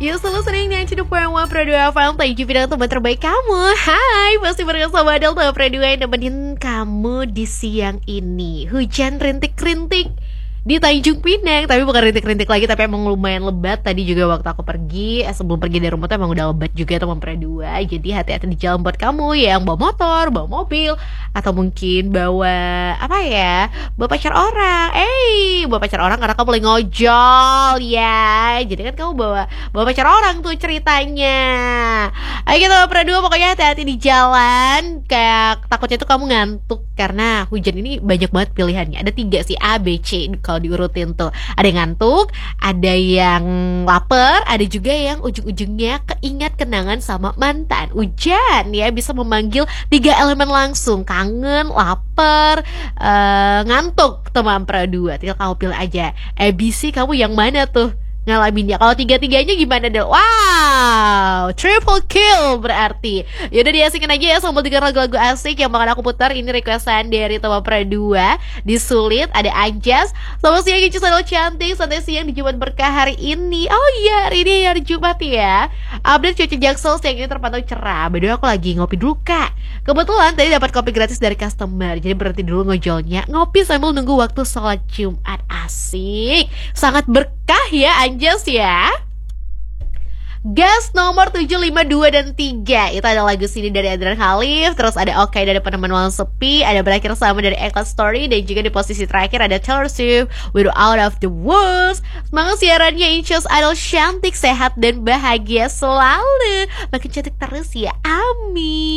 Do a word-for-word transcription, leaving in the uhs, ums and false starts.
You selalu sering to the point one Pro dua F M. Thank you bilang teman terbaik kamu. Hai, pasti bersama Delta Pro dua yang nemenin kamu di siang ini. Hujan rintik-rintik di Tanjung Pinang, tapi bukan rintik-rintik lagi, tapi emang lumayan lebat. Tadi juga waktu aku pergi, eh, sebelum pergi dari rumah tuh emang udah lebat juga teman Pro dua. Jadi hati-hati di jalan buat kamu yang bawa motor, bawa mobil, atau mungkin bawa apa ya, bawa pacar orang. Eh, bawa pacar orang karena kamu boleh ngojol ya. Jadi kan kamu bawa bawa pacar orang tuh ceritanya. Ayo kita Pro dua, pokoknya hati-hati di jalan. Kayak takutnya tuh kamu ngantuk karena hujan ini banyak banget pilihannya. Ada tiga sih, A, B, C kalau diurutin tuh. Ada yang ngantuk, ada yang lapar, ada juga yang ujung-ujungnya keingat kenangan sama mantan. Hujan ya bisa memanggil tiga elemen langsung, kangen, lapar, uh, ngantuk teman Pro dua. Tinggal kamu pilih aja, A B C kamu yang mana tuh ngalaminnya. Kalau tiga-tiganya gimana deh? Wow, triple kill berarti. Yaudah diasikin aja ya sambil dengar lagu-lagu asik yang bakal aku putar. Ini requestan dari teman Pro dua. Disulit ada Anjas. Selamat siang Inci selalu cantik. Santai siang di Jumat berkah hari ini. Oh iya, hari ini hari Jumat ya. Update cuaca Jaksel siang ini terpantau cerah. By the way aku lagi ngopi dulu kak. Kebetulan tadi dapat kopi gratis dari customer. Jadi berhenti dulu ngojolnya, ngopi sambil nunggu waktu sholat Jumat. Asik, sangat berkah ya Anjas ya. Gas nomor tujuh, lima, dua, dan tiga. Itu ada lagu sini dari Adrian Khalif. Terus ada Oke dari Peneman Malam Sepi. Ada Berakhir Sama dari Eka Story. Dan juga di posisi terakhir ada Taylor Swift with Out of the Woods. Semangat siarannya Incus Idol cantik, sehat, dan bahagia selalu. Makin cantik terus ya, amin.